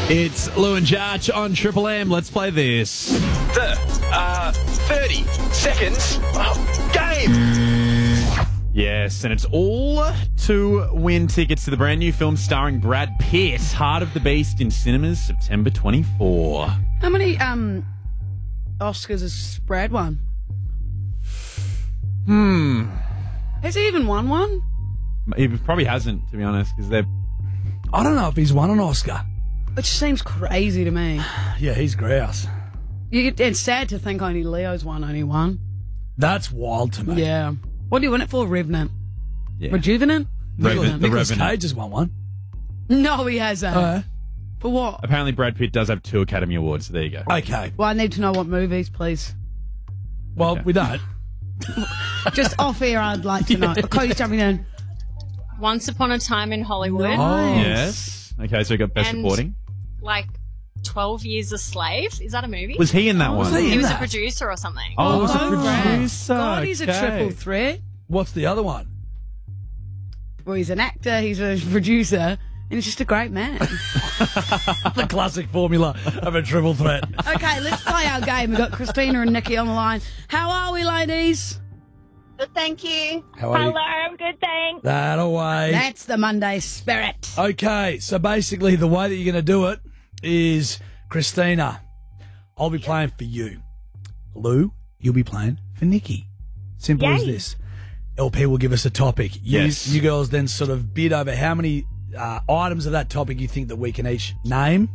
It's Lou and Jarch on Triple M. Let's play this. The 30 seconds game. Yes, and it's all to win tickets to the brand new film starring Brad Pitt, Heart of the Beast, in cinemas September 24. How many Oscars has Brad won? Has he even won one? He probably hasn't, to be honest, because they're... I don't know if he's won an Oscar. Which seems crazy to me. Yeah, he's grouse. It's sad to think only Leo's only one. That's wild to me. Yeah. What do you win it for? Revenant. Yeah. Rejuvenant? The Nicolas Revenant. Cage has won one. No, he hasn't. For what? Apparently Brad Pitt does have 2 Academy Awards, so there you go. Okay. Well, I need to know what movies, please. Well, Okay. we don't. Just off air, I'd like to know. Cody's jumping in. Once Upon a Time in Hollywood. Nice. Yes. Okay, so we got Best And- Supporting. Like 12 Years a Slave. Is that a movie? Was he in that one? was he? He was a that? producer or something. Oh, was Oh, a right. producer. God, he's a Okay. triple threat. What's the other one? Well, he's an actor, he's a producer, and he's just a great man. The classic formula of a triple threat. Okay, let's play our game. We've got Christina and Nikki on the line. How are we, ladies? Good, thank you. How are you? Hello, I'm good, thanks. That away. That's the Monday spirit. Okay, so basically the way that you're going to do it is, Christina, I'll be playing for you. Lou, you'll be playing for Nikki. Simple as Yay. this. LP will give us a topic. Yes. You girls then sort of bid over how many items of that topic you think that we can each name.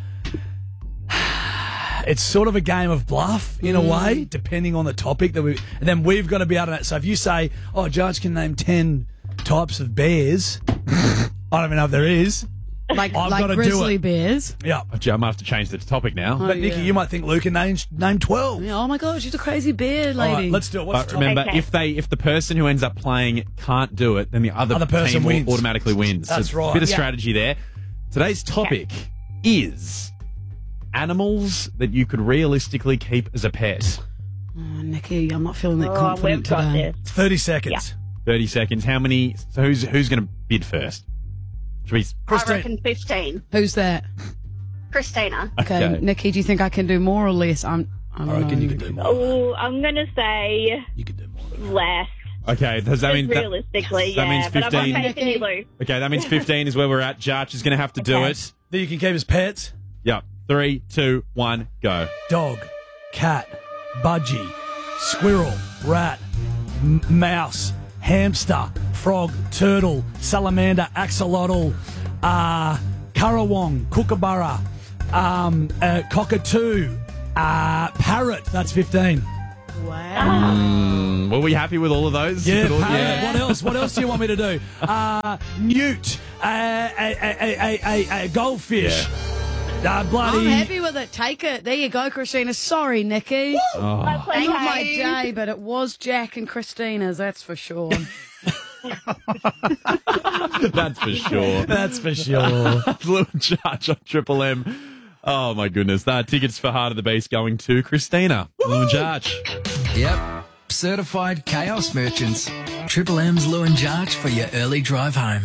It's sort of a game of bluff in a way, depending on the topic and then we've got to be able to. So if you say, "Oh, Judge can name 10 types of bears," I don't even know if there is. Like I've gotta do grizzly it. bears. Yeah, I'm going to have to change the topic now. but Nikki, yeah. you might think Lou can name 12. Yeah, oh my gosh, she's a crazy bear All lady. right, let's do it. What's But the topic? remember, Okay. if the person who ends up playing can't do it, then the other person team wins. will automatically wins. That's it's right. A bit of Yeah. strategy there. Today's topic is animals that you could realistically keep as a pet. Oh, Nikki, I'm not feeling that Oh, confident we've got today. this. 30 seconds. 30 seconds. How many? So who's going to bid first? Should we? I Christine. reckon 15. Who's that? Christina. Okay, Nikki, do you think I can do more or less? I don't I reckon know. you can do more. Oh, I'm going to say You can do more. less. Okay. Does that Just mean that? realistically, that yeah. means But I've got 15. faith in you, Lou. Okay, that means 15 is where we're at. Jarch is going to have to do Okay. it. That you can keep as pets. Yep. 3, 2, 1, go. Dog, cat, budgie, squirrel, rat, mouse, hamster, frog, turtle, salamander, axolotl, currawong, kookaburra, cockatoo, parrot. That's 15. Wow. Were we happy with all of those? Yeah, With all- parrot. What else? What else do you want me to do? Newt, a goldfish. I'm Bloody. happy with it. Take it. There you go, Christina. Sorry, Nikki. My pleasure. Not my day, but it was Jack and Christina's, that's for sure. That's for sure. That's for sure. Little Jarch on Triple M. Oh my goodness. Tickets for Heart of the Beast going to Christina. Little Jarch. Yep. Certified chaos merchants. Triple M's Lou and Jarch for your early drive home.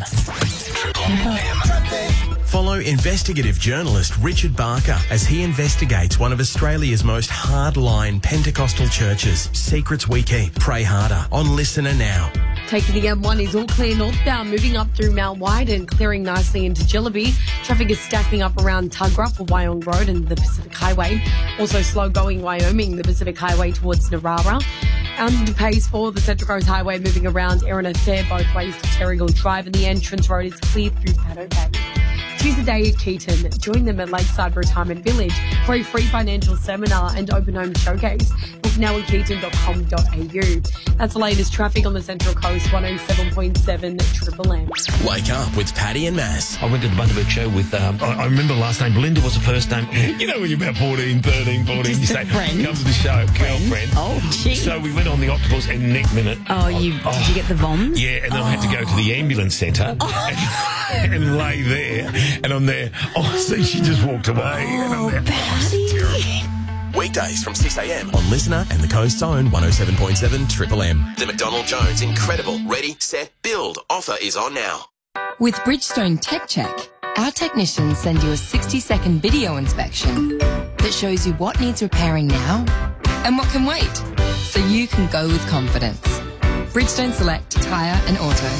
Follow investigative journalist Richard Barker as he investigates one of Australia's most hardline Pentecostal churches. Secrets we keep. Pray harder. On Listener Now. Taking the M1 is all clear northbound, moving up through Mount White and clearing nicely into Jillaby. Traffic is stacking up around Tuggerah for Wyong Road and the Pacific Highway. Also slow going Wyoming, the Pacific Highway towards Narara. And pace for the Central Coast Highway moving around Erina Fair both ways to Terrigal Drive, and the entrance road is cleared through Paddo Bay. Tuesday at Keaton. Join them at Lakeside Retirement Village for a free financial seminar and open home showcase. Book now at keaton.com.au. That's the latest traffic on the Central Coast, 107.7 Triple M. Wake up with Paddy and Mass. I went to the Bundaberg show with, I remember last name, Belinda was the first name. You know when you're about 14, 13, 14, you say, friend. come to the show, girlfriend. Oh, jeez. So we went on the octopus and Nick Minute. Oh, did you get the voms? Yeah, and then I had to go to the ambulance centre and lay there, and I'm there. Oh, see, she just walked away. And I'm there. Weekdays from 6 a.m. on Listener and the Coast's own 107.7 Triple M. The McDonald Jones Incredible Ready, Set, Build offer is on now. With Bridgestone Tech Check, Our technicians send you a 60-second video inspection that shows you what needs repairing now and what can wait, so you can go with confidence. Bridgestone Select Tyre and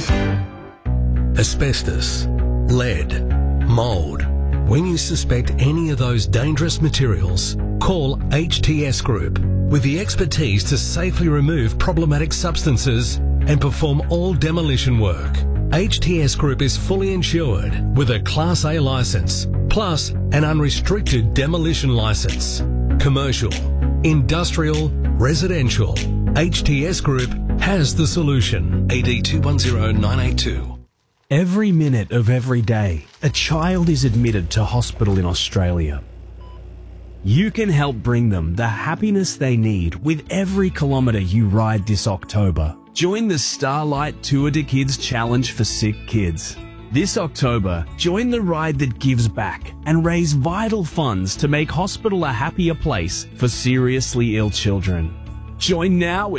Auto. Asbestos, lead, mould. When you suspect any of those dangerous materials, call HTS Group with the expertise to safely remove problematic substances and perform all demolition work. HTS Group is fully insured with a Class A licence, plus an unrestricted demolition licence. Commercial, industrial, residential. HTS Group has the solution. AD 210982. Every minute of every day, a child is admitted to hospital in Australia. You can help bring them the happiness they need with every kilometre you ride this October. Join the Starlight Tour de Kids Challenge for Sick Kids. This October, join the ride that gives back and raise vital funds to make hospital a happier place for seriously ill children. Join now at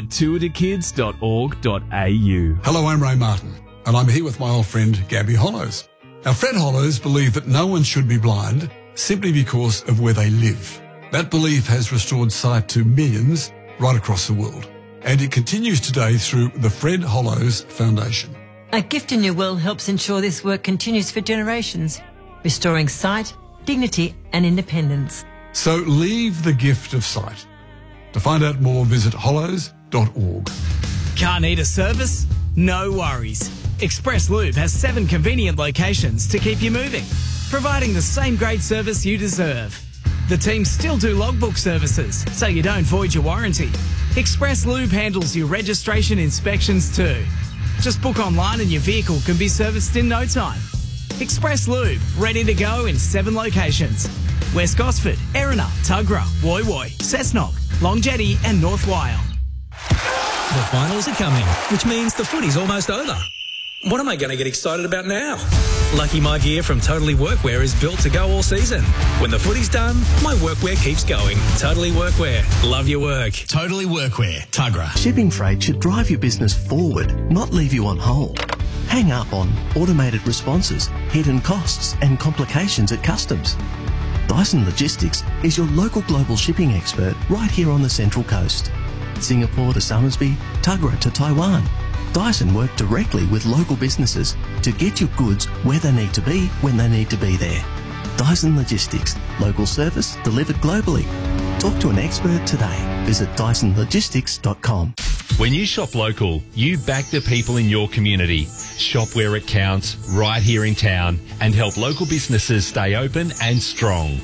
tourdekids.org.au. Hello, I'm Ray Martin, and I'm here with my old friend Gabby Hollows. Now, Fred Hollows believed that no one should be blind simply because of where they live. That belief has restored sight to millions right across the world, and it continues today through the Fred Hollows Foundation. A Gift in Your Will helps ensure this work continues for generations, restoring sight, dignity and independence. So leave the gift of sight. To find out more, visit hollows.org. Can't need a service? No worries. Express Lube has 7 convenient locations to keep you moving, providing the same great service you deserve. The team still do logbook services, so you don't void your warranty. Express Lube handles your registration inspections too. Just book online and your vehicle can be serviced in no time. Express Lube, ready to go in 7 locations. West Gosford, Erina, Tuggerah, Woy Woy, Cessnock, Long Jetty and North Wyong. The finals are coming, which means the footy's almost over. What am I going to get excited about now? Lucky My Gear from Totally Workwear is built to go all season. When the footy's done, my workwear keeps going. Totally Workwear. Love your work. Totally Workwear. Tuggerah. Shipping freight should drive your business forward, not leave you on hold. Hang up on automated responses, hidden costs and complications at customs. Dyson Logistics is your local global shipping expert right here on the Central Coast. Singapore to Somersby, Tuggerah to Taiwan. Dyson work directly with local businesses to get your goods where they need to be when they need to be there. Dyson Logistics, local service delivered globally. Talk to an expert today. Visit DysonLogistics.com. When you shop local, you back the people in your community. Shop where it counts, right here in town, and help local businesses stay open and strong.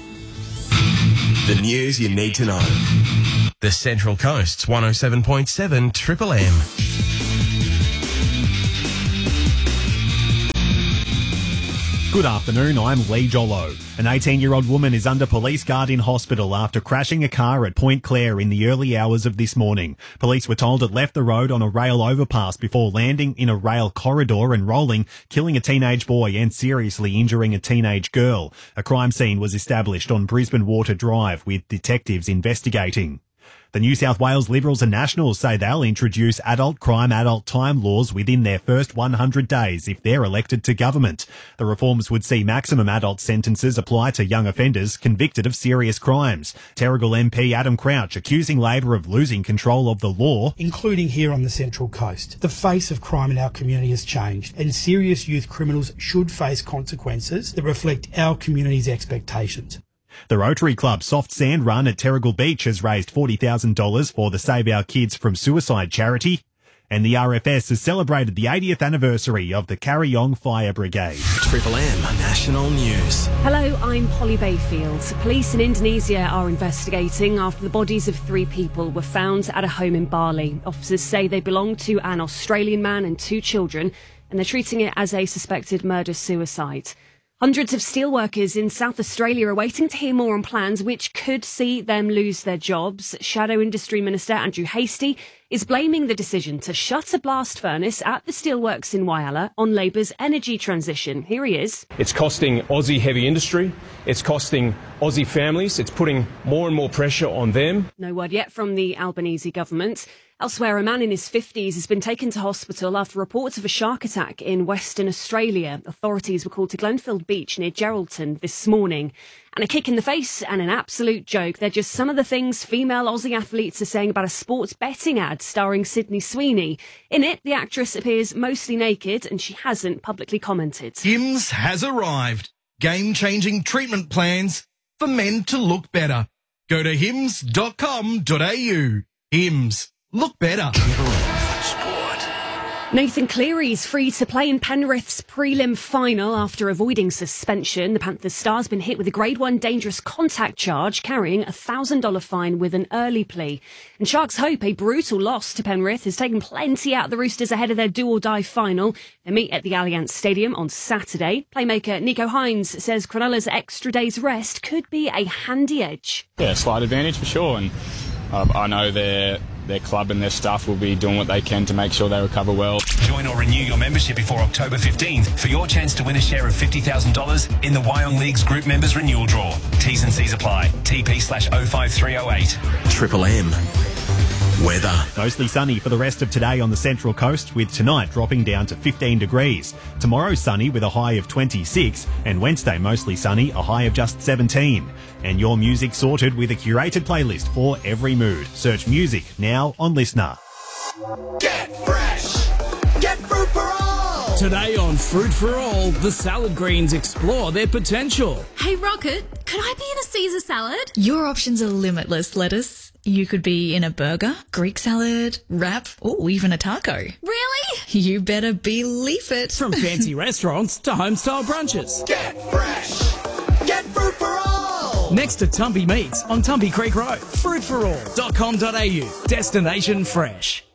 The news you need to know. The Central Coast's 107.7 Triple M. Good afternoon, I'm Lee Jollo. An 18-year-old woman is under police guard in hospital after crashing a car at Point Clare in the early hours of this morning. Police were told it left the road on a rail overpass before landing in a rail corridor and rolling, killing a teenage boy and seriously injuring a teenage girl. A crime scene was established on Brisbane Water Drive with detectives investigating. The New South Wales Liberals and Nationals say they'll introduce adult crime, adult time laws within their first 100 days if they're elected to government. The reforms would see maximum adult sentences apply to young offenders convicted of serious crimes. Terrigal MP Adam Crouch accusing Labor of losing control of the law. Including here on the Central Coast. The face of crime in our community has changed, and serious youth criminals should face consequences that reflect our community's expectations. The Rotary Club Soft Sand Run at Terrigal Beach has raised $40,000 for the Save Our Kids from Suicide charity. And the RFS has celebrated the 80th anniversary of the Carryong Fire Brigade. Triple M National News. Hello, I'm Polly Bayfield. Police in Indonesia are investigating after the bodies of 3 people were found at a home in Bali. Officers say they belong to an Australian man and 2 children, and they're treating it as a suspected murder-suicide. Hundreds of steelworkers in South Australia are waiting to hear more on plans which could see them lose their jobs. Shadow Industry Minister Andrew Hastie is blaming the decision to shut a blast furnace at the steelworks in Whyalla on Labour's energy transition. Here he is. It's costing Aussie heavy industry. It's costing Aussie families. It's putting more and more pressure on them. No word yet from the Albanese government. Elsewhere, a man in his 50s has been taken to hospital after reports of a shark attack in Western Australia. Authorities were called to Glenfield Beach near Geraldton this morning. And a kick in the face and an absolute joke. They're just some of the things female Aussie athletes are saying about a sports betting ad starring Sydney Sweeney. In it, the actress appears mostly naked and she hasn't publicly commented. Hims has arrived. Game-changing treatment plans for men to look better. Go to hims.com.au. Hims. Look better. Nathan Cleary's free to play in Penrith's prelim final after avoiding suspension. The Panthers star's been hit with a Grade 1 dangerous contact charge, carrying a $1,000 fine with an early plea. And Sharks hope a brutal loss to Penrith has taken plenty out of the Roosters ahead of their do-or-die final. They meet at the Allianz Stadium on Saturday. Playmaker Nico Hines says Cronulla's extra day's rest could be a handy edge. Yeah, slight advantage for sure, and I know their club and their staff will be doing what they can to make sure they recover well. Join or renew your membership before October 15th for your chance to win a share of $50,000 in the Wyong League's Group Members Renewal Draw. T's and C's apply. TP/05308. Triple M. Weather. Mostly sunny for the rest of today on the Central Coast, with tonight dropping down to 15 degrees. Tomorrow sunny with a high of 26, and Wednesday mostly sunny, a high of just 17. And your music sorted with a curated playlist for every mood. Search music now on Listener. Get fresh! Get fruit for all! Today on Fruit for All, the salad greens explore their potential. Hey Rocket, could I be in a Caesar salad? Your options are limitless, lettuce. You could be in a burger, Greek salad, wrap, or even a taco. Really? You better believe it. From fancy restaurants to home-style brunches. Get fresh! Get fruit for all! Next to Tumpy Meats on Tumpy Creek Road. Fruitforall.com.au. Destination fresh.